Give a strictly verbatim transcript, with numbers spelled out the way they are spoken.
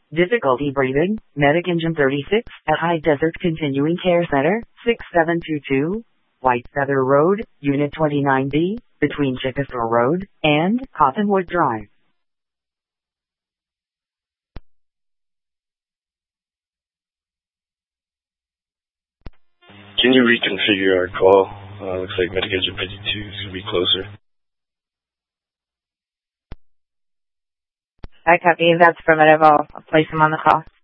Difficulty breathing, Medic Engine thirty-six, at High Desert Continuing Care Center, six seven two two, White Feather Road, Unit twenty-nine B, between Chickasaw Road and Cottonwood Drive. Can you reconfigure our call? Uh, looks like Medic Engine fifty-two is going to be closer. I copy. That's affirmative. I'll, I'll place him on the call.